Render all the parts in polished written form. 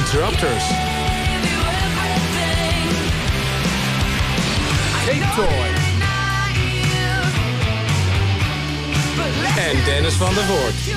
Interrupters. Kate Toy. En Dennis van der Voort.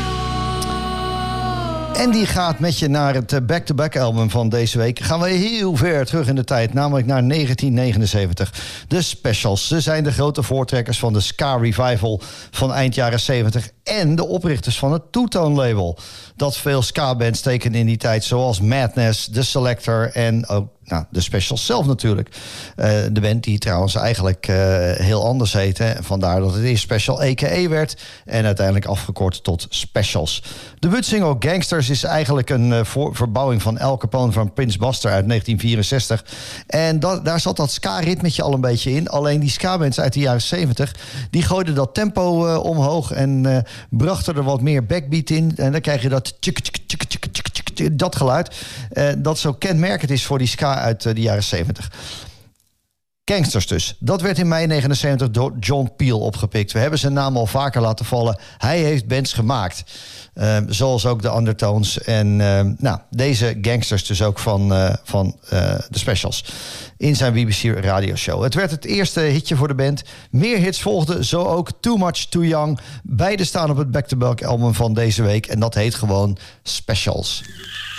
En die gaat met je naar het back-to-back album van deze week. Gaan we heel ver terug in de tijd, namelijk naar 1979. De Specials. Ze zijn de grote voortrekkers van de ska revival van eind jaren 70... en de oprichters van het Two-Tone label. Dat veel ska-bands tekenen in die tijd, zoals Madness, The Selector en ook de Specials zelf natuurlijk. De band die trouwens eigenlijk heel anders heette. Vandaar dat het eerst Special a.k.a. werd en uiteindelijk afgekort tot Specials. De debuutsingle Gangsters is eigenlijk een verbouwing van El Capone van Prince Buster uit 1964. En daar zat dat ska-ritmetje al een beetje in. Alleen die ska-bands uit de jaren 70, die gooiden dat tempo omhoog en brachten er wat meer backbeat in. En dan krijg je dat dat geluid. Dat zo kenmerkend is voor die ska uit de jaren 70. Gangsters dus. Dat werd in mei 79 door John Peel opgepikt. We hebben zijn naam al vaker laten vallen. Hij heeft bands gemaakt. Zoals ook de Undertones. En deze Gangsters dus ook van de Specials. In zijn BBC radioshow. Het werd het eerste hitje voor de band. Meer hits volgden, zo ook Too Much Too Young. Beide staan op het back-to-back album van deze week. En dat heet gewoon Specials.